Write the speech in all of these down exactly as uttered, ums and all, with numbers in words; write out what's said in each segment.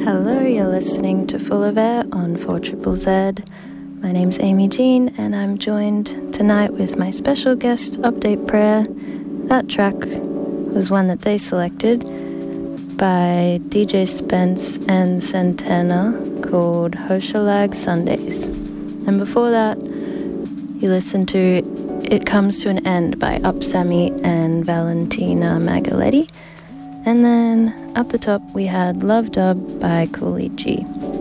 Hello, you're listening to Full of Air on four Z Z Z. My name's Amy Jean, and I'm joined tonight with my special guest, Update Prayer. That track was one that they selected by D J Spence and Santana called Hoshalag Sundays. And before that, you listened to It Comes to an End by Upsammy and Valentina Magaletti. And then up the top, we had Love Dub by Cooley G.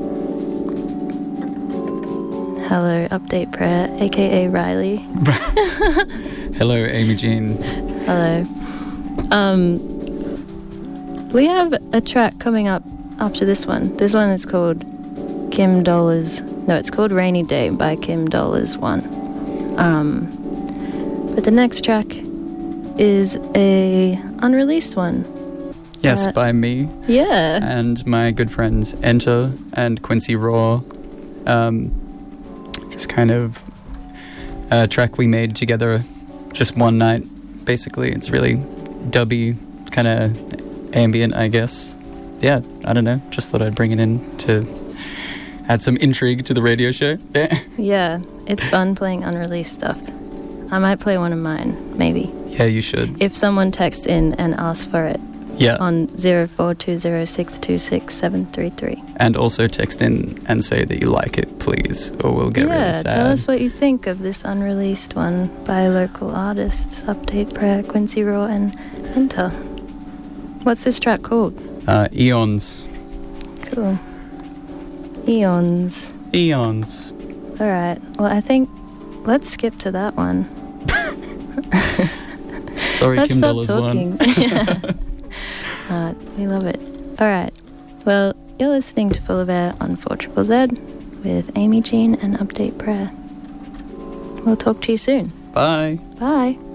Hello, Update Prayer, aka Riley. Hello, Amy Jean. Hello. Um, we have a track coming up after this one. This one is called Kim Dollars. No, it's called Rainy Day by Kim Dollars One. Um, but the next track is a unreleased one. Yes, uh, by me. Yeah. And my good friends Enter and Quincy Raw. Um, just kind of a track we made together just one night, basically. It's really dubby, kind of ambient, I guess. Yeah, I don't know. Just thought I'd bring it in to add some intrigue to the radio show. Yeah. Yeah, it's fun playing unreleased stuff. I might play one of mine, maybe. Yeah, you should. If someone texts in and asks for it. Yeah. On zero four two zero six two six seven three three. And also text in and say that you like it, please, or we'll get yeah, really sad. Yeah, tell us what you think of this unreleased one by local artists, Update Prayer, Quincy Raw, and Enter. What's this track called? Uh, Eons. Cool. Eons. Eons. All right. Well, I think let's skip to that one. Sorry, let's Kim stop Dollars talking. One. uh, we love it. All right. Well, you're listening to Full of Air on four Z Z Z with Amy Jean and Update Prayer. We'll talk to you soon. Bye. Bye.